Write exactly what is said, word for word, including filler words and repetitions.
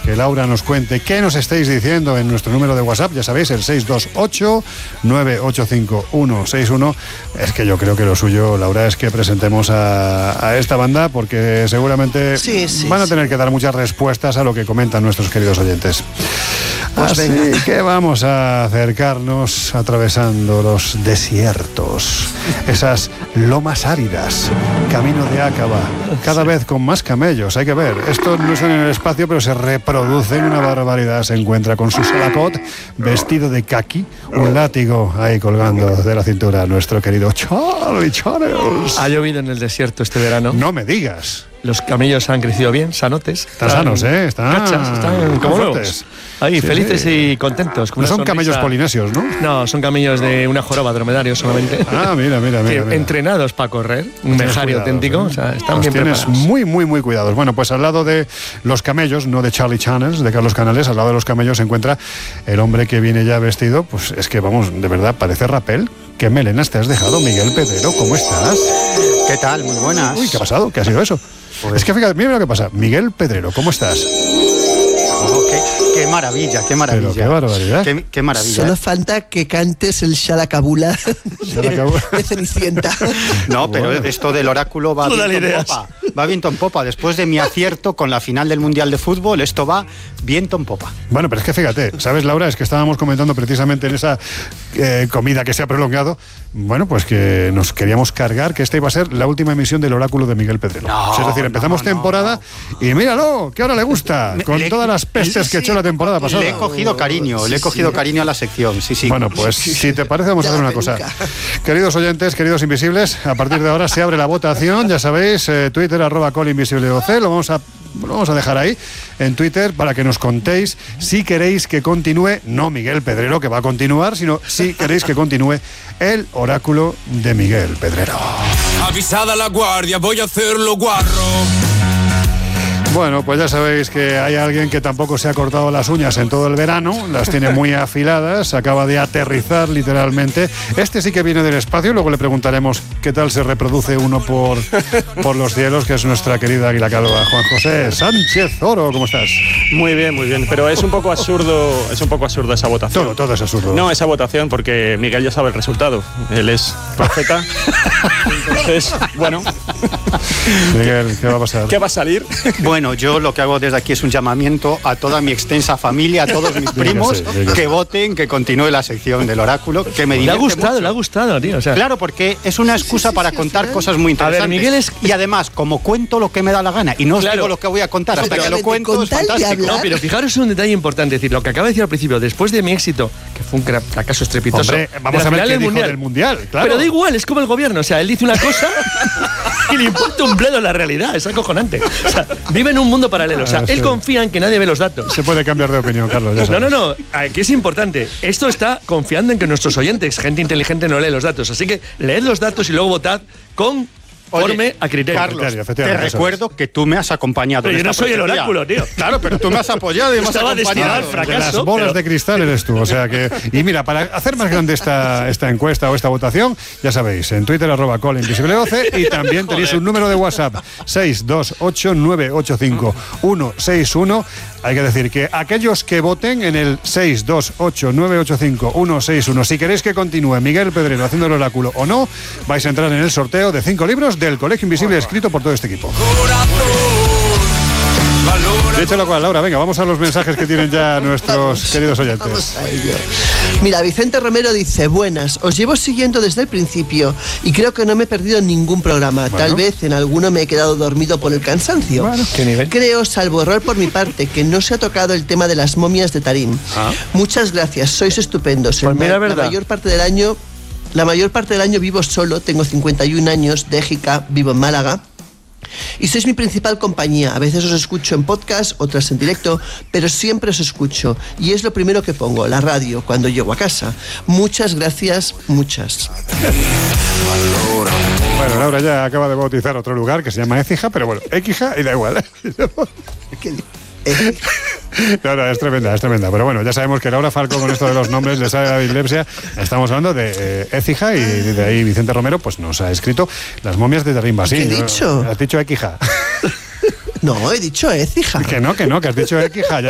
que Laura nos cuente qué nos estáis diciendo en nuestro número de WhatsApp, ya sabéis, el seis dos ocho, nueve ocho cinco, uno seis uno. Es que yo creo que lo suyo, Laura, es que presentemos a, a esta banda, porque seguramente sí, sí, van a tener sí. que dar muchas respuestas a lo que comentan nuestros queridos oyentes. Pues Así venga. que vamos a acercarnos atravesando los desiertos, esas lomas áridas, camino de Áqaba, cada vez con más camellos. Hay que ver, estos no están en el espacio, pero se reproducen una barbaridad. Se encuentra con su salacot, vestido de caqui, un látigo ahí colgando de la cintura, nuestro querido Charlie Charles. Ha llovido en el desierto este verano. No me digas. Los camellos han crecido bien, sanotes. Están, están sanos, ¿eh? Están, cachas, están como nuevos. Ahí, sí, felices sí. y contentos. No son sonrisa. Camellos polinesios, ¿no? No, son camellos de una joroba, dromedarios solamente. Ah, mira, mira, mira. mira. Entrenados para correr. Un mejario auténtico. ¿eh? O sea, están los bien tienes preparados. muy, muy, muy cuidados. Bueno, pues al lado de los camellos, no de Charlie Channels, de Carlos Canales, al lado de los camellos se encuentra el hombre que viene ya vestido, pues es que, vamos, de verdad, parece rapel. ¿Qué melenas te has dejado, Miguel Pedrero? ¿Cómo estás? ¿Qué tal? Muy buenas. Uy, ¿qué ha pasado? ¿Qué ha sido eso? Pues es que fíjate, mira lo que pasa. Miguel Pedrero, ¿cómo estás? Oh, qué, qué maravilla, qué maravilla. Pero qué barbaridad. Qué, qué maravilla. Solo falta que cantes el Shalakabula de, de Cenicienta. No, pero bueno. Esto del oráculo va viento en popa. Va viento en popa. Después de mi acierto con la final del Mundial de Fútbol, esto va viento en popa. Bueno, pero es que fíjate, ¿sabes, Laura? Es que estábamos comentando precisamente en esa eh, comida que se ha prolongado, bueno, pues que nos queríamos cargar que esta iba a ser la última emisión del oráculo de Miguel Pedrero. No, es decir, empezamos no, no, temporada no. y míralo, que ahora le gusta, con le, todas las pestes sí, que echó la temporada pasada. Le he cogido cariño, sí, le he cogido sí. cariño a la sección, sí, sí. Bueno, pues si te parece vamos a hacer una cosa. Queridos oyentes, queridos invisibles, a partir de ahora se abre la votación, ya sabéis, eh, Twitter, arroba colinvisibleoc, lo vamos a lo vamos a dejar ahí en Twitter para que nos contéis si queréis que continúe, no Miguel Pedrero, que va a continuar, sino si queréis que continúe el oráculo de Miguel Pedrero. Avisada la guardia, voy a hacerlo guarro. Bueno, pues ya sabéis que hay alguien que tampoco se ha cortado las uñas en todo el verano, las tiene muy afiladas, acaba de aterrizar literalmente. Este sí que viene del espacio, luego le preguntaremos qué tal se reproduce uno por, por los cielos, que es nuestra querida Águila Calva. Juan José Sánchez Oro, ¿cómo estás? Muy bien, muy bien, pero es un poco absurdo, es un poco absurdo esa votación. Todo, todo es absurdo. No, esa votación, porque Miguel ya sabe el resultado. Él es profeta. Entonces, bueno. Miguel, ¿qué va a pasar? ¿Qué va a salir? Bueno, Bueno, yo lo que hago desde aquí es un llamamiento a toda mi extensa familia, a todos mis primos, dígase, dígase. que voten, que continúe la sección del oráculo, que me Le ha gustado, mucho. le ha gustado, tío. O sea. Claro, porque es una excusa sí, sí, para sí, contar sí, cosas muy interesantes. A ver, Miguel es... Y además, como cuento lo que me da la gana, y no os claro. digo lo que voy a contar hasta que lo cuento, es fantástico. No, pero fijaros un detalle importante, es decir, lo que acaba de decir al principio, después de mi éxito, que fue un fracaso estrepitoso. Hombre, vamos a ver qué dijo mundial. del Mundial, claro. Pero da igual, es como el gobierno, o sea, él dice una cosa y le importa un bledo la realidad, es acojonante. O sea, vive en un mundo paralelo, o sea, él confía en que nadie ve los datos. Se puede cambiar de opinión, Carlos. Ya no, no, no, aquí es importante. Esto está confiando en que nuestros oyentes, gente inteligente, no lee los datos. Así que leed los datos y luego votad con... Forme Oye, a criterio. Carlos, te recuerdo que tú me has acompañado. Pero en yo no esta soy profecía. El oráculo, tío. Claro, pero tú me has apoyado y me has acompañado. Al fracaso, de las bolas pero... de cristal eres tú. O sea que. Y mira, para hacer más grande esta, esta encuesta o esta votación, ya sabéis, en Twitter, arroba colinvisibleoc, y también tenéis un número de WhatsApp: seis dos ocho, nueve ocho cinco, uno seis uno. Hay que decir que aquellos que voten en el seis dos ocho, nueve ocho cinco, uno seis uno, si queréis que continúe Miguel Pedrero haciendo el oráculo o no, vais a entrar en el sorteo de cinco libros del Colegio Invisible escrito por todo este equipo. Dicho lo cual, Laura, venga, vamos a los mensajes que tienen ya nuestros vamos, queridos oyentes. Mira, Vicente Romero dice: buenas, os llevo siguiendo desde el principio y creo que no me he perdido ningún programa. Bueno. Tal vez en alguno me he quedado dormido por el cansancio. Bueno, ¿qué nivel? Creo, salvo error por mi parte, que no se ha tocado el tema de las momias de Tarín. ¿Ah? Muchas gracias, sois estupendos. Pues mira, verdad. La mayor parte del año, la mayor parte del año vivo solo, tengo cincuenta y un años, de Égica, vivo en Málaga. Y sois mi principal compañía. A veces os escucho en podcast, otras en directo, pero siempre os escucho. Y es lo primero que pongo, la radio, cuando llego a casa. Muchas gracias, muchas. Bueno, Laura ya acaba de bautizar otro lugar que se llama Écija, pero bueno, Équija y da igual. ¿Qué dices? No, no, es tremenda, es tremenda. Pero bueno, ya sabemos que Laura Falco con esto de los nombres le sale la dislexia. Estamos hablando de eh, Écija y de ahí Vicente Romero pues nos ha escrito las momias de Tarín Basín. ¿Qué he dicho? Has dicho Équija. No, he dicho Écija. Que no, que no, que has dicho Équija.